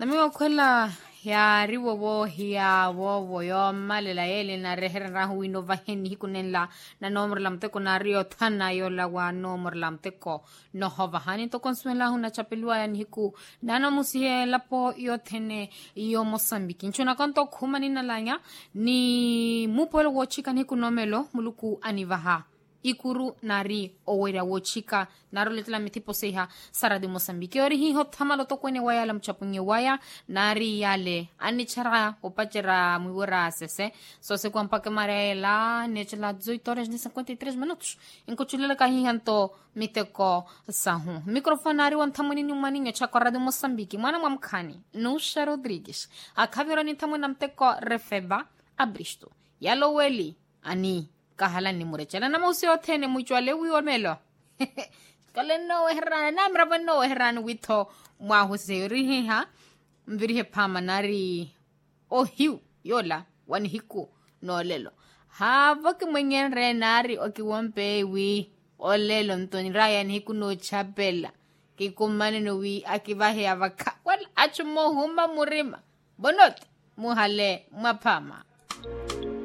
Nami wakwela ya riwowo ya wowo yo malela yele na reherra huino vaheni hikunenla na nomor lamteko na rio thana yo la wa nomor lamteko no hovahani to konsuela huna chapelua ya hiku nana musie lapo yo thene yo Mosambiki nchuna konto khumani na lanya ni mupolo wo chika hiku nomelo muluku anivaha ikuru nari owera wochika naro letla mitipo seha sara de Mosambiki ori hi hothamalo to kwene waya lam chapunye waya nari yale anichara opachera muwera sese so se kwa mpake marela nechla 18 horas de 53 minutos encochulela kahi hanto miteko sahu microfone ari wanthamuni nyumani nyecha kwa radio Mosambiki mwana mwamkhani Nusha Rodrigues akhavira ni thamuna mteko refeba abristo yalo weli ani kahala ni murechela na mausi othene muchwale wiomelo kale no herrana na mraba no herrana witho mwa huseri ha mvirihe phama nari ohiu yola wani hiku no lelo ha vaki mwenyen re nari okiwampe wi olelo ntoni raya ni hiku no chapela kikumane no wi akivahe avaka wal achumo humba murima bonot muhale mapama